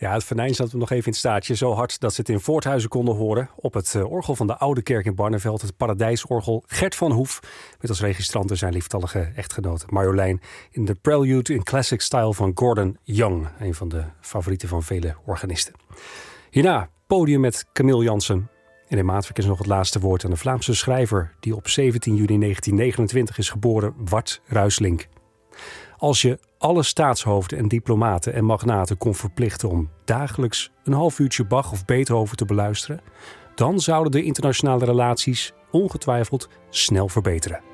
Ja, het venijn zat nog even in het staartje. Zo hard dat ze het in Voorthuizen konden horen. Op het orgel van de Oude Kerk in Barneveld. Het Paradijsorgel. Gert van Hoef. Met als registrante zijn lieftallige echtgenote Marjolein. In de Prelude in Classic Style van Gordon Young. Een van de favorieten van vele organisten. Hierna podium met Camille Jansen. En in Maatwerk is nog het laatste woord aan de Vlaamse schrijver. Die op 17 juni 1929 is geboren. Ward Ruislink. Als je alle staatshoofden en diplomaten en magnaten kon verplichten om dagelijks een half uurtje Bach of Beethoven te beluisteren, dan zouden de internationale relaties ongetwijfeld snel verbeteren.